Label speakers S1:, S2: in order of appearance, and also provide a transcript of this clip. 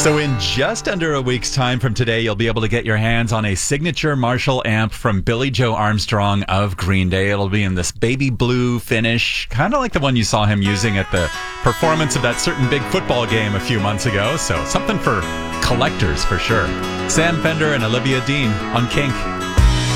S1: So in just under a week's time from today, you'll be able to get your hands on a signature Marshall amp from Billy Joe Armstrong of Green Day. It'll be in this baby blue finish, kind of like the one you saw him using at the performance of that certain big football game a few months ago. So something for collectors for sure. Sam Fender and Olivia Dean on Kink.